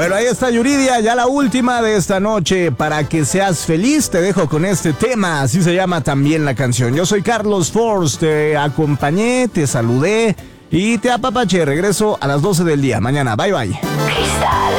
Bueno, ahí está Yuridia, ya la última de esta noche. Para que seas feliz, te dejo con este tema. Así se llama también la canción. Yo soy Carlos Force, te acompañé, te saludé y te apapaché. Regreso a las 12 del día. Mañana, bye bye. Cristal.